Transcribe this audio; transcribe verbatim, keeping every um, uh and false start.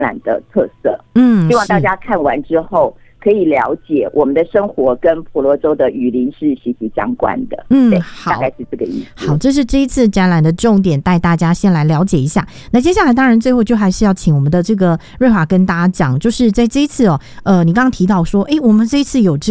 览的特色。 嗯， 希望大家看完之后可以了解我们的生活跟婆罗洲的雨林是息息相关的。 嗯，好， 大概是这个意思。 好，这是这一次展览的重点，带大家先来了解一下。那接下来当然最后就还是要请我们的这个瑞华跟大家讲，就是在这一次哦，呃，你刚刚提到说，哎，我们这一次有